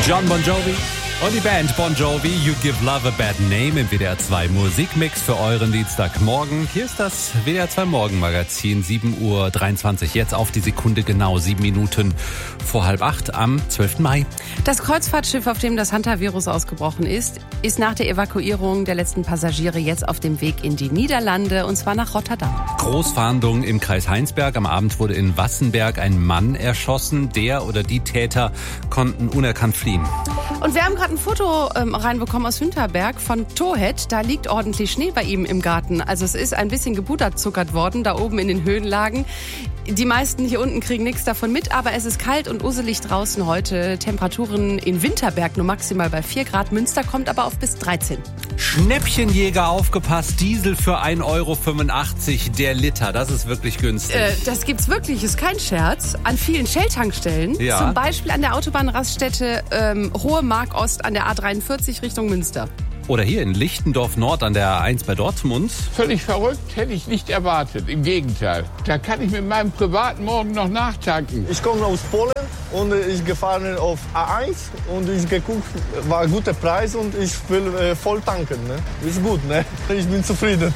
John Bon Jovi und die Band Bon Jovi, You Give Love a Bad Name im WDR 2 Musikmix für euren Dienstagmorgen. Hier ist das WDR 2 Morgenmagazin, 7:23 Uhr, jetzt auf die Sekunde genau 7 Minuten vor 7:30 am 12. Mai. Das Kreuzfahrtschiff, auf dem das Hantavirus ausgebrochen ist nach der Evakuierung der letzten Passagiere jetzt auf dem Weg in die Niederlande, und zwar nach Rotterdam. Großfahndung im Kreis Heinsberg. Am Abend wurde in Wassenberg ein Mann erschossen. Der oder die Täter konnten unerkannt fliehen. Und wir haben gerade ein Foto reinbekommen aus Winterberg von Tohet. Da liegt ordentlich Schnee bei ihm im Garten. Also es ist ein bisschen gebutterzuckert worden, da oben in den Höhenlagen. Die meisten hier unten kriegen nichts davon mit, aber es ist kalt und uselig draußen heute. Temperaturen in Winterberg nur maximal bei 4 Grad. Münster kommt aber auf bis 13. Schnäppchenjäger, aufgepasst. Diesel für 1,85 € der Liter. Das ist wirklich günstig. Das gibt's wirklich, ist kein Scherz. An vielen Shell-Tankstellen. Ja. Zum Beispiel an der Autobahnraststätte Hohe Mark Ost an der A43 Richtung Münster. Oder hier in Lichtendorf Nord an der A1 bei Dortmund. Völlig verrückt, hätte ich nicht erwartet. Im Gegenteil. Da kann ich mit meinem privaten Morgen noch nachtanken. Ich komme aus Polen und ich gefahren auf A1 und ich geguckt, war ein guter Preis und ich will voll tanken. Ne? Ist gut, ne? Ich bin zufrieden.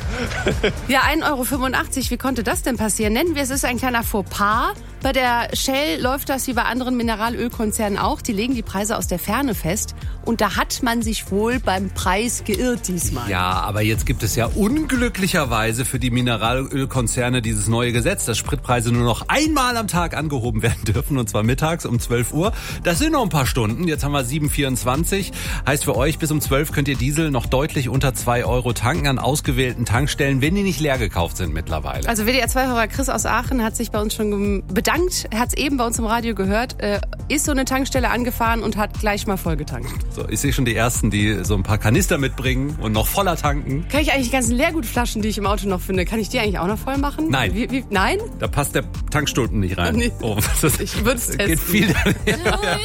Ja, 1,85 €, wie konnte das denn passieren? Nennen wir es, ist ein kleiner Fauxpas. Bei der Shell läuft das wie bei anderen Mineralölkonzernen auch. Die legen die Preise aus der Ferne fest. Und da hat man sich wohl beim Preis geirrt diesmal. Ja, aber jetzt gibt es ja unglücklicherweise für die Mineralölkonzerne dieses neue Gesetz, dass Spritpreise nur noch einmal am Tag angehoben werden dürfen, und zwar mittags um 12 Uhr. Das sind noch ein paar Stunden. Jetzt haben wir 7:24. Heißt für euch, bis um 12 könnt ihr Diesel noch deutlich unter 2 € tanken an ausgewählten Tankstellen, wenn die nicht leer gekauft sind mittlerweile. Also WDR-2-Hörer Chris aus Aachen hat sich bei uns schon bedankt. Er hat es eben bei uns im Radio gehört. Ist so eine Tankstelle angefahren und hat gleich mal vollgetankt. So, ich sehe schon die Ersten, die so ein paar Kanister mitbringen und noch voller tanken. Kann ich eigentlich die ganzen Leergutflaschen, die ich im Auto noch finde, kann ich die eigentlich auch noch voll machen? Nein. Nein? Da passt der Tankstunden nicht rein. Nee. Oh, Ich würde es testen. Geht viel.